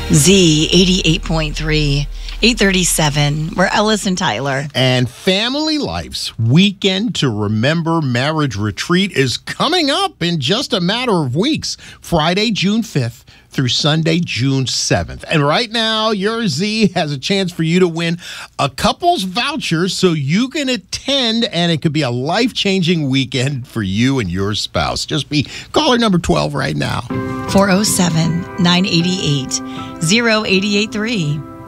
Z 88.3, 837. We're Ellis and Tyler. And Family Life's Weekend to Remember Marriage Retreat is coming up in just a matter of weeks, Friday, June 5th through Sunday, June 7th. And right now, your Z has a chance for you to win a couple's voucher so you can attend, and it could be a life-changing weekend for you and your spouse. Just be caller number 12 right now. 407 988 0883.